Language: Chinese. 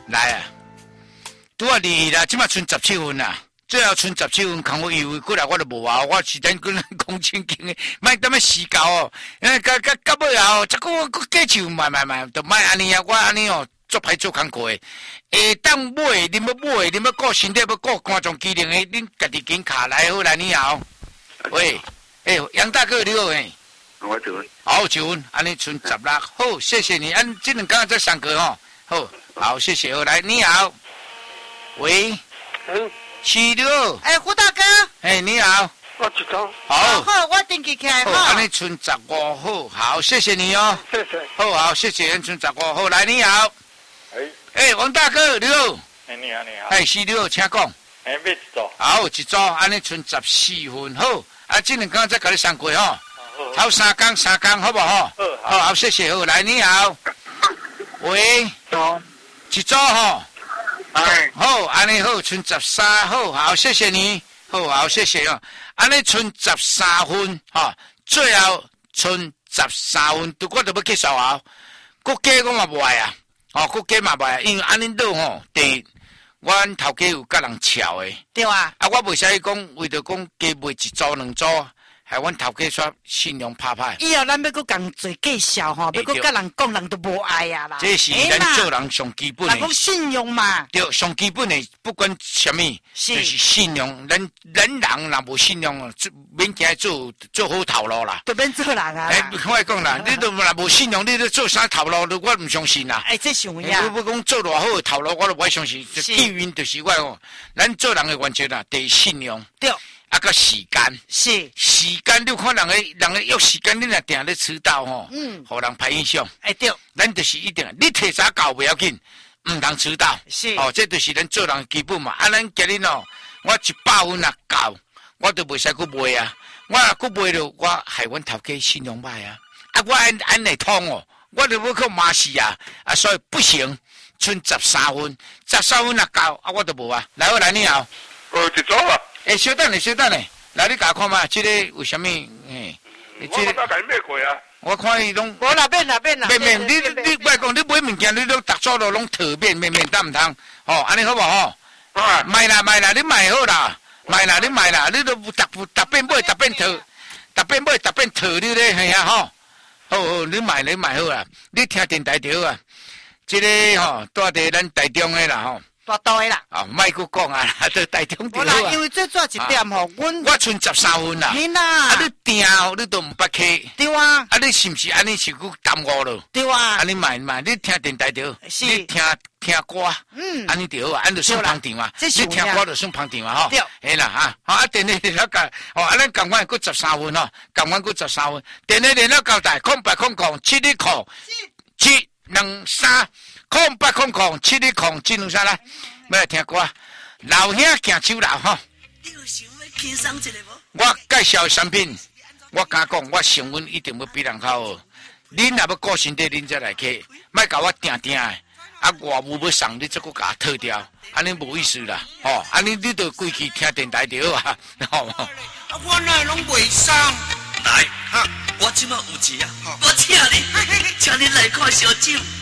来啊！拄啊2啦，即马剩17分啦，最后剩17分，空我以为过来我都无啊，我是等过来讲正经的，莫踮咧死搞哦，到尾后，结果我继续买，都莫安尼啊，我安尼哦，做歹做工课的，当买，恁要买，恁要顾身体，要顾观众机灵的，恁家己紧卡来好来你好，喂，杨大哥你好诶。 我1分， 好1分，安尼剩16，好，谢谢你，这两天再上课哦，好，谢谢，好来，你好，喂，46， 胡大哥， 你好， 我1张， 好，我登记起来好，安尼剩15，好，谢谢你哦， 谢谢， 好，谢谢，剩15，好，来，你好，王大哥你好， 你好 46，请讲， 买1组， 好，1组，安尼剩14分，好，这两天再给你上课哦。头3工好不好？好，谢谢。好，来你好，喂，1组吼，好，安尼好，剩13，好，谢谢你，好，谢谢哦。安尼剩13分，最后剩13分，我都要结束啊。国家我嘛不爱啊，国家嘛不爱，因为安尼倒吼，第一，阮头家有甲人吵的， 对啊， 我袂使讲为着讲加卖1组2组。害阮头家煞信用拍歹， 以后咱要搁共做介绍吼，要搁甲人讲，人都无爱啊啦。 这是咱做人上基本的。 讲信用嘛， 对，上基本的，不管什么，就是信用。人若无信用，免惊做好头路啦。 就免做人啊。 我讲啦，你都若无信用，你都做啥头路，我唔相信啦。 这上呀。 我讲做偌好的头路，我都不相信。基因就是我讲，咱做人的原则啦，第一信用。 对。 个时间时间，你看人个约时间，你若定咧迟到吼，互人歹印象。 对， 咱就是一定，你提早到不要紧，唔通迟到。这就是咱做人的基本嘛。咱今日哦，我100分啊到，我都袂使去卖啊。我若去卖了，我害阮头家信用歹啊。我安内通哦，我就要去骂死啊。所以不行，剩13分，13分啊到，我都无啊。来，我来你好。 1组啊。 稍等咧，来你甲看嘛，这个为什么？ 这个我买过啊。 我看伊拢， 无啦，免， 你别讲，你买物件，你都逐组都拢特免，得唔通？安尼好不好？卖啦，你卖好啦，你卖啦，你都特变买，特变特，你咧系啊吼？好，你卖好啦，你听电台就好啊。这个住伫咱台中的啦吼。 大道的啦， 莫去讲啊，都台中地啦，因为最早一点吼， 我剩13分啦。 你啦， 你定你都唔捌去。 对啊。 你是不是安尼是去耽误了？ 对啊。 你卖，你听电台就，你听歌，安尼就好啊，安就算旁听嘛。你听歌就算旁听嘛，吼。对。啦电力连了到，咱共款佫13分吼，共款佫13分。电力连了交代，0800710723。0800710723来，要来听歌。老兄行酒楼吼。你有想要轻松一下无？我介绍的产品，我敢讲，我成分一定要比人较好。恁若要顾身体，恁才来去，莫甲我定的。外务要送，你则佫甲我退掉，安尼无意思啦。安尼你就规气听电台就好啊。 我哪拢袂送？来，我即马有钱啊，我请你来看小酒。